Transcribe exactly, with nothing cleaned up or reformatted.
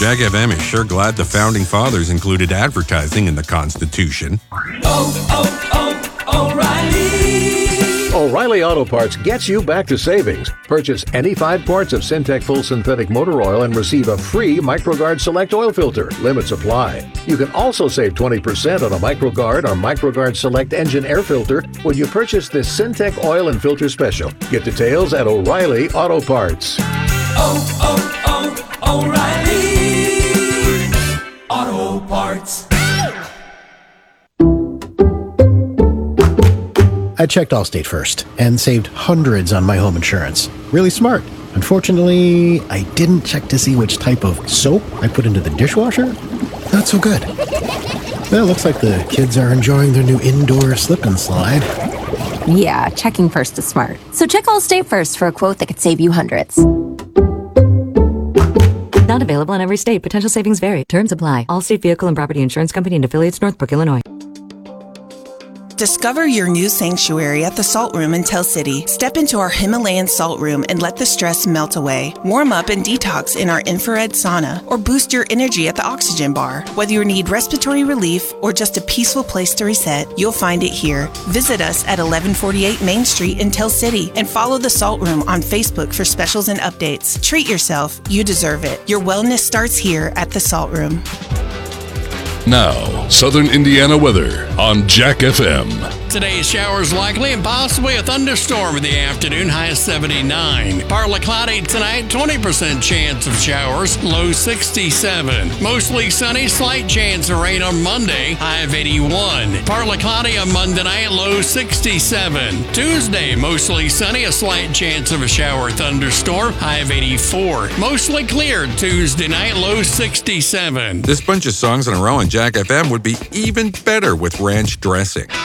Jack F M is sure glad the Founding Fathers included advertising in the Constitution. Oh, oh, oh, O'Reilly! O'Reilly Auto Parts gets you back to savings. Purchase any five quarts of Syntec Full Synthetic Motor Oil and receive a free MicroGuard Select Oil Filter. Limits apply. You can also save twenty percent on a MicroGuard or MicroGuard Select Engine Air Filter when you purchase this Syntec Oil and Filter Special. Get details at O'Reilly Auto Parts. Oh, oh, oh, O'Reilly Auto Parts. I checked Allstate first and saved hundreds on my home insurance. Really smart. Unfortunately, I didn't check to see which type of soap I put into the dishwasher. Not so good. Well, it looks like the kids are enjoying their new indoor slip and slide. Yeah, checking first is smart. So check Allstate first for a quote that could save you hundreds. Not available in every state. Potential savings vary. Terms apply. Allstate Vehicle and Property Insurance Company and affiliates, Northbrook, Illinois. Discover your new sanctuary at the Salt Room in Tell City. Step into our Himalayan Salt Room and let the stress melt away. Warm up and detox in our infrared sauna or boost your energy at the Oxygen Bar. Whether you need respiratory relief or just a peaceful place to reset, you'll find it here. Visit us at eleven forty-eight Main Street in Tell City and follow the Salt Room on Facebook for specials and updates. Treat yourself. You deserve it. Your wellness starts here at the Salt Room. Now, Southern Indiana weather on Jack F M. Today's showers likely and possibly a thunderstorm in the afternoon, high seventy-nine. Partly cloudy tonight, twenty percent chance of showers, low sixty-seven. Mostly sunny, slight chance of rain on Monday, high of eighty-one. Partly cloudy on Monday night, low sixty-seven. Tuesday, mostly sunny, a slight chance of a shower thunderstorm, high of eighty-four. Mostly clear Tuesday night, low sixty-seven. This bunch of songs in a row on Jack F M would be even better with ranch dressing.